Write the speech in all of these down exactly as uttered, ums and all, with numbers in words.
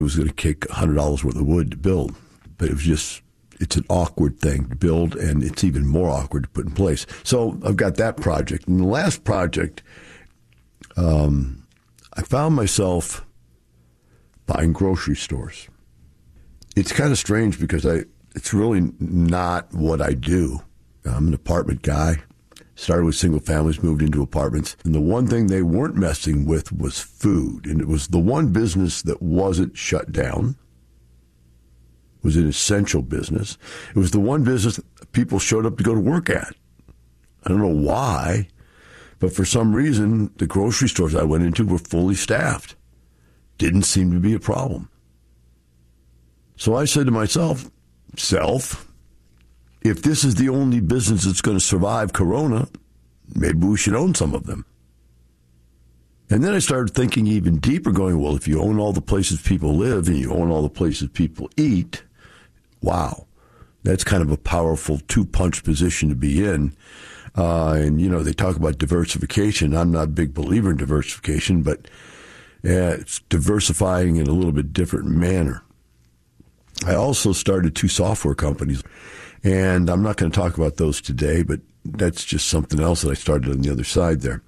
It was going to kick one hundred dollars worth of wood to build, but it was just, it's an awkward thing to build, and it's even more awkward to put in place. So I've got that project. And the last project, um, I found myself buying grocery stores. It's kind of strange because I it's really not what I do. I'm an apartment guy. Started with single families, moved into apartments. And the one thing they weren't messing with was food. And it was the one business that wasn't shut down. It was an essential business. It was the one business that people showed up to go to work at. I don't know why, but for some reason, the grocery stores I went into were fully staffed. Didn't seem to be a problem. So I said to myself, self, if this is the only business that's going to survive Corona, maybe we should own some of them. And then I started thinking even deeper, going, well, if you own all the places people live and you own all the places people eat, wow, that's kind of a powerful two-punch position to be in. Uh, and, you know, they talk about diversification. I'm not a big believer in diversification, but yeah, it's diversifying in a little bit different manner. I also started two software companies, and I'm not going to talk about those today, but that's just something else that I started on the other side there.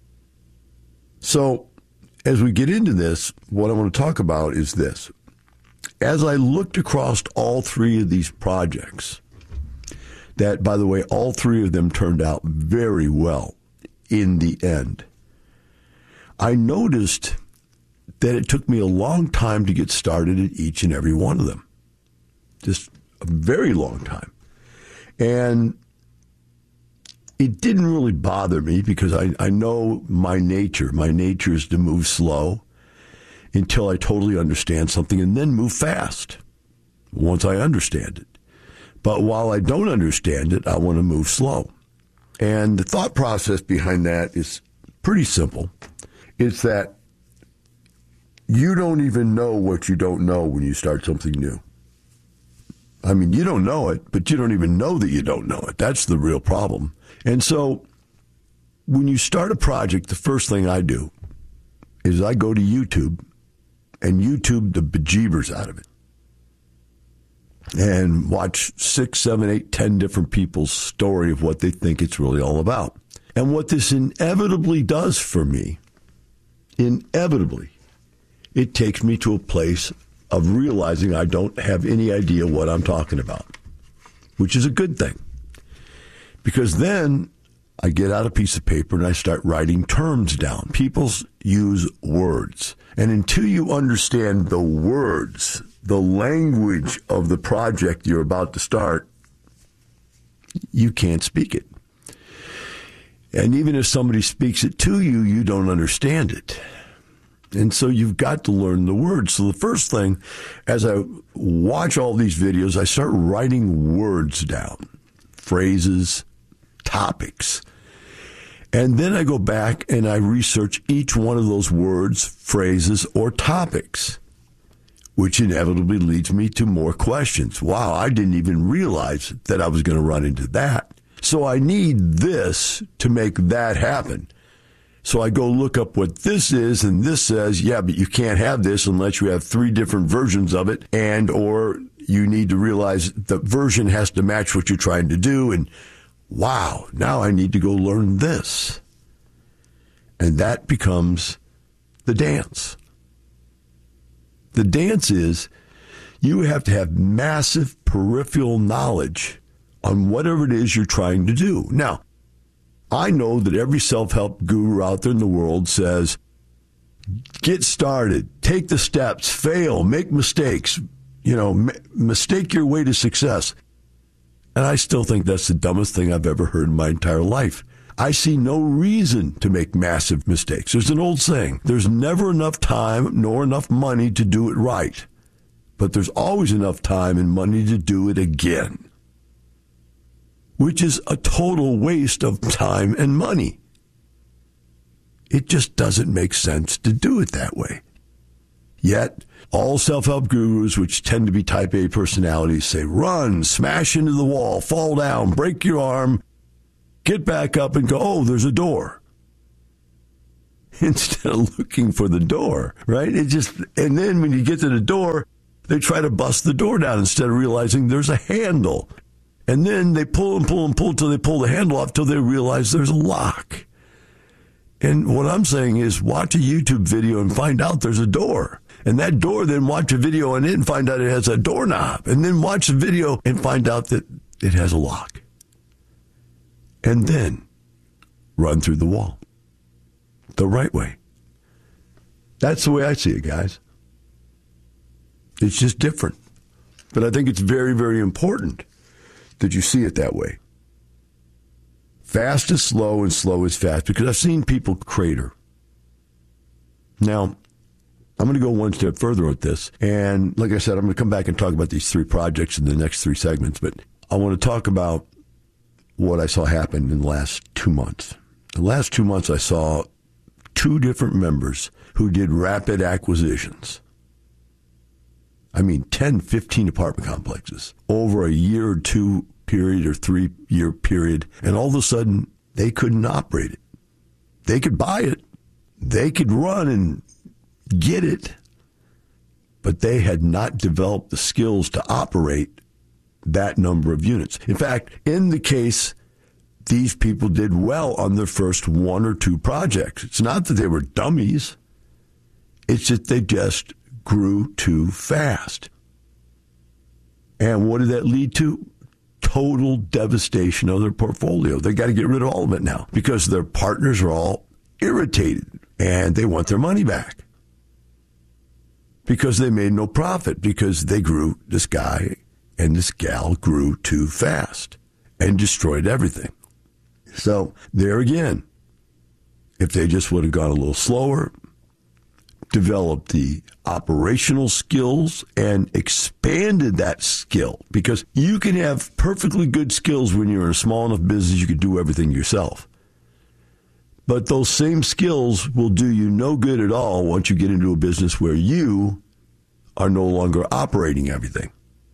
So as we get into this, what I want to talk about is this. As I looked across all three of these projects, that, by the way, all three of them turned out very well in the end, I noticed that it took me a long time to get started at each and every one of them. Just a very long time. And it didn't really bother me because I, I know my nature. My nature is to move slow until I totally understand something and then move fast once I understand it. But while I don't understand it, I want to move slow. And the thought process behind that is pretty simple. It's that you don't even know what you don't know when you start something new. I mean, you don't know it, but you don't even know that you don't know it. That's the real problem. And so when you start a project, the first thing I do is I go to YouTube and YouTube the bejeebers out of it and watch six, seven, eight, ten different people's story of what they think it's really all about. And what this inevitably does for me, inevitably, it takes me to a place of realizing I don't have any idea what I'm talking about, which is a good thing. Because then I get out a piece of paper and I start writing terms down. People use words. And until you understand the words, the language of the project you're about to start, you can't speak it. And even if somebody speaks it to you, you don't understand it. And so you've got to learn the words. So the first thing, as I watch all these videos, I start writing words down, phrases, topics. And then I go back and I research each one of those words, phrases, or topics, which inevitably leads me to more questions. Wow, I didn't even realize that I was going to run into that. So I need this to make that happen. So I go look up what this is, and this says, yeah, but you can't have this unless you have three different versions of it, and or you need to realize the version has to match what you're trying to do, and wow, now I need to go learn this. And that becomes the dance. The dance is you have to have massive peripheral knowledge on whatever it is you're trying to do. Now, I know that every self-help guru out there in the world says, get started, take the steps, fail, make mistakes, you know, m- mistake your way to success. And I still think that's the dumbest thing I've ever heard in my entire life. I see no reason to make massive mistakes. There's an old saying, there's never enough time nor enough money to do it right, but there's always enough time and money to do it again, which is a total waste of time and money. It just doesn't make sense to do it that way. Yet, all self-help gurus, which tend to be type A personalities, say, run, smash into the wall, fall down, break your arm, get back up and go, oh, there's a door. instead of looking for the door, right? It just, and then when you get to the door, they try to bust the door down instead of realizing there's a handle. And then they pull and pull and pull till they pull the handle off till they realize there's a lock. And what I'm saying is watch a YouTube video and find out there's a door. And that door, then watch a video on it and find out it has a doorknob. And then watch the video and find out that it has a lock. And then run through the wall the right way. That's the way I see it, guys. It's just different. But I think it's very, very important that you see it that way. Fast is slow and slow is fast, because I've seen people crater. Now, I'm going to go one step further with this. And like I said, I'm going to come back and talk about these three projects in the next three segments. But I want to talk about what I saw happen in the last two months. The last two months, I saw two different members who did rapid acquisitions. I mean, ten, fifteen apartment complexes over a year or two period or three year period. And all of a sudden, they couldn't operate it. They could buy it. They could run and get it. But they had not developed the skills to operate that number of units. In fact, in the case, these people did well on their first one or two projects. It's not that they were dummies. It's that they just grew too fast. And what did that lead to? Total devastation of their portfolio. They got to get rid of all of it now because their partners are all irritated and they want their money back because they made no profit, because they grew, this guy and this gal grew too fast and destroyed everything. So there again, if they just would have gone a little slower, developed the operational skills and expanded that skill, because you can have perfectly good skills when you're in a small enough business you can do everything yourself. But those same skills will do you no good at all once you get into a business where you are no longer operating everything.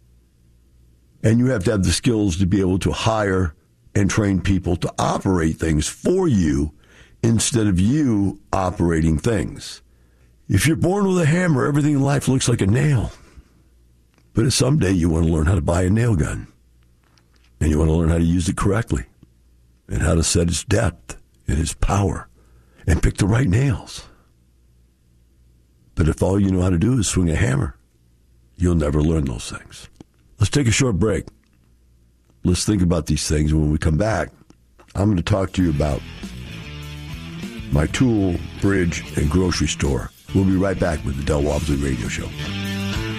And you have to have the skills to be able to hire and train people to operate things for you instead of you operating things. If you're born with a hammer, everything in life looks like a nail. But someday you want to learn how to buy a nail gun. And you want to learn how to use it correctly. And how to set its depth and its power. And pick the right nails. But if all you know how to do is swing a hammer, you'll never learn those things. Let's take a short break. Let's think about these things. When we come back, I'm going to talk to you about my tool, bridge, and grocery store. We'll be right back with the Del Walmsley Radio Show.